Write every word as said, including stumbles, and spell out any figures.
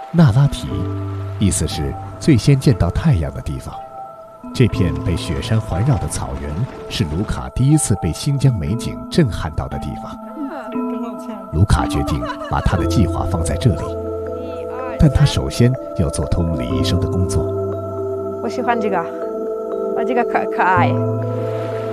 那拉提，意思是最先见到太阳的地方。这片被雪山环绕的草原，是卢卡第一次被新疆美景震撼到的地方。卢卡决定把他的计划放在这里，但他首先要做通李医生的工作。 我喜欢这个，我这个可可爱。